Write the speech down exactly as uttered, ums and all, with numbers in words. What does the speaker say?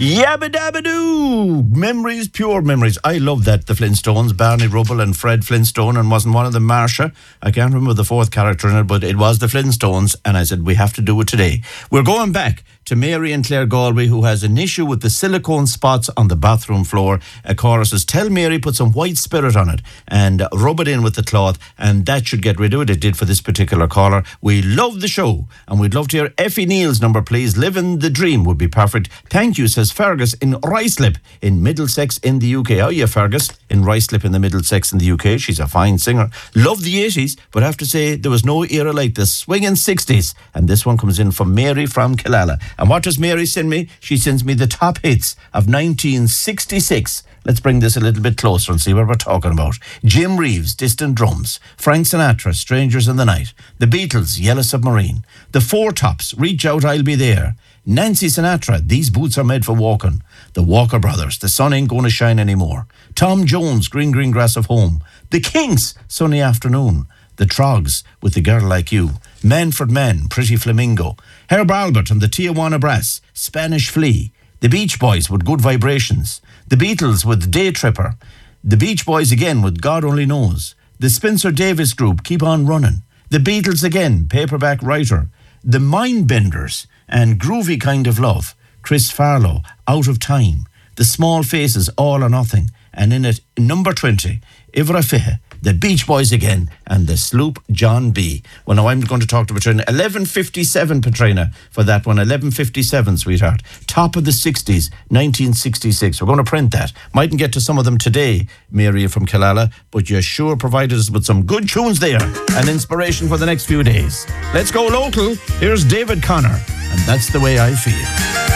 Yabba dabba doo! Memories, pure memories. I love that. The Flintstones, Barney Rubble and Fred Flintstone, and wasn't one of them Marsha? I can't remember the fourth character in it, but it was the Flintstones, and I said, we have to do it today. We're going back to Mary and Claire Galway, who has an issue with the silicone spots on the bathroom floor. A caller says, tell Mary put some white spirit on it and uh, rub it in with the cloth, and that should get rid of it. It did for this particular caller. We love the show, and we'd love to hear Effie Neal's number, please. Living the Dream would be perfect. Thank you, says Fergus in Ruislip in Middlesex in the U K. How are you, Fergus? In Ruislip in the Middlesex in the U K. She's a fine singer. Love the eighties, but I have to say there was no era like the swinging sixties. And this one comes in from Mary from Killala. And what does Mary send me? She sends me the top hits of nineteen sixty-six. Let's bring this a little bit closer and see what we're talking about. Jim Reeves, Distant Drums. Frank Sinatra, Strangers in the Night. The Beatles, Yellow Submarine. The Four Tops, Reach Out, I'll Be There. Nancy Sinatra, These Boots Are Made for Walking. The Walker Brothers, The Sun Ain't Gonna Shine Anymore. Tom Jones, Green Green Grass of Home. The Kinks, Sunny Afternoon. The Trogs, With the Girl Like You. Manfred Mann, Pretty Flamingo. Herb Albert and the Tijuana Brass, Spanish Flea. The Beach Boys with Good Vibrations. The Beatles with Day Tripper. The Beach Boys again with God Only Knows. The Spencer Davis Group, Keep On Running. The Beatles again, Paperback Writer. The Mindbenders and Groovy Kind of Love. Chris Farlow, Out of Time. The Small Faces, All or Nothing. And in it, number twenty, Ivra Fihe, the Beach Boys again, and the Sloop John B. Well, now I'm going to talk to Patrina. eleven fifty-seven, Patrina, for that one. eleven fifty-seven, sweetheart. Top of the sixties, nineteen sixty-six. We're going to print that. Mightn't get to some of them today, Mary from Killala, but you sure provided us with some good tunes there and inspiration for the next few days. Let's go local. Here's David Connor, and That's the Way I Feel.